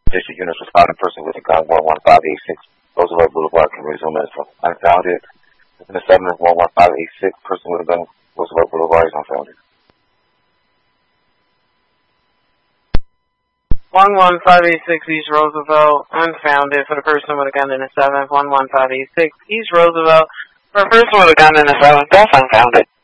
District units responding person with a gun 11586 Roosevelt Boulevard can resume as unfounded. Within the 7 of 11586 person with a gun Roosevelt Boulevard is unfounded. 11586 East Roosevelt, unfounded for the person with a gun in the 7th. 11586 East Roosevelt, for a person with a gun in the 7th, that's unfounded.